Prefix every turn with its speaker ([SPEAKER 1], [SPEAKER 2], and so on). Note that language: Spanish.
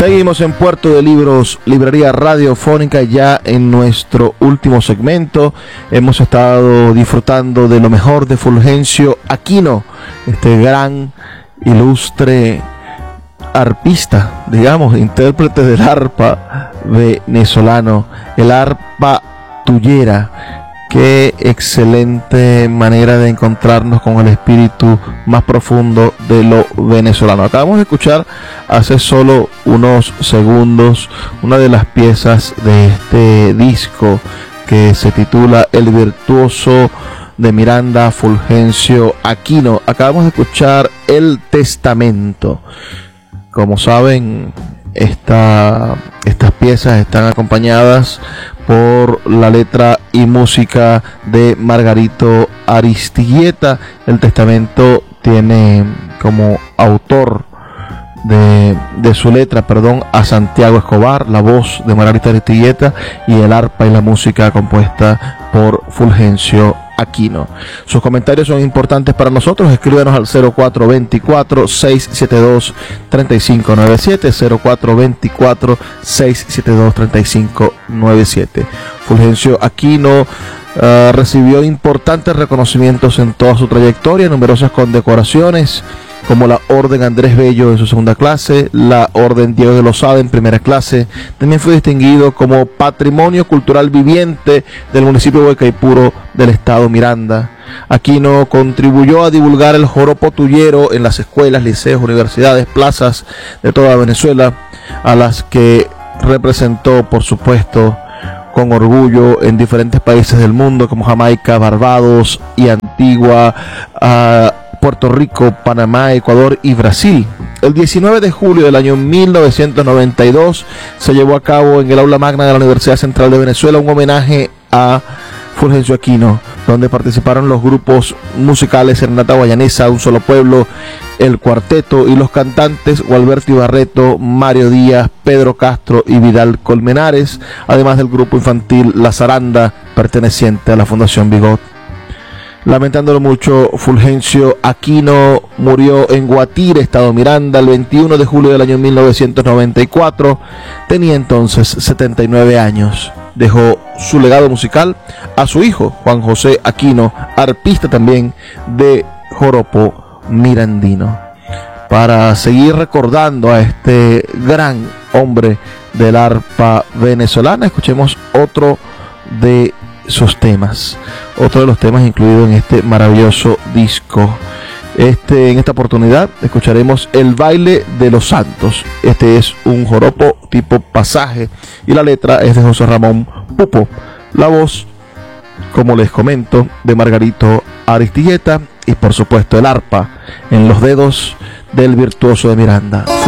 [SPEAKER 1] Seguimos en Puerto de Libros, librería radiofónica, ya en nuestro último segmento. Hemos estado disfrutando de lo mejor de Fulgencio Aquino, este gran, ilustre arpista, digamos, intérprete del arpa venezolano, el arpa tuyera. Qué excelente manera de encontrarnos con el espíritu más profundo de lo venezolano. Acabamos de escuchar hace solo unos segundos una de las piezas de este disco que se titula El Virtuoso de Miranda, Fulgencio Aquino. Acabamos de escuchar El Testamento. Como saben, estas piezas están acompañadas por la letra y música de Margarito Aristilleta. El Testamento tiene como autor de su letra, a Santiago Escobar, la voz de Margarito Aristilleta, y el arpa y la música compuesta por Fulgencio Aquino. Sus comentarios son importantes para nosotros. Escríbanos al 0424-672-3597, 0424-672-3597. Fulgencio Aquino recibió importantes reconocimientos en toda su trayectoria, numerosas condecoraciones, como la Orden Andrés Bello en su segunda clase, la Orden Diego de Lozada en primera clase. También fue distinguido como Patrimonio Cultural Viviente del municipio de Huaycaipuro del estado Miranda. Aquino contribuyó a divulgar el joropo tuyero en las escuelas, liceos, universidades, plazas de toda Venezuela, a las que representó, por supuesto, con orgullo en diferentes países del mundo como Jamaica, Barbados y Antigua, Puerto Rico, Panamá, Ecuador y Brasil. El 19 de julio del año 1992 se llevó a cabo en el aula magna de la Universidad Central de Venezuela un homenaje a Fulgencio Aquino, donde participaron los grupos musicales Serenata Guayanesa, Un Solo Pueblo, El Cuarteto, y los cantantes Gualberto Barreto, Mario Díaz, Pedro Castro y Vidal Colmenares, además del grupo infantil La Zaranda, perteneciente a la Fundación Bigot. Lamentándolo mucho, Fulgencio Aquino murió en Guatire, estado Miranda, el 21 de julio del año 1994. Tenía entonces 79 años. Dejó su legado musical a su hijo, Juan José Aquino, arpista también de joropo mirandino. Para seguir recordando a este gran hombre del arpa venezolana, escuchemos otro de sus otro de los temas incluidos en este maravilloso disco. En esta oportunidad escucharemos El Baile de los Santos. Este es un joropo tipo pasaje y la letra es de José Ramón Pupo. La voz, como les comento, de Margarito Aristilleta, y por supuesto el arpa en los dedos del virtuoso de Miranda.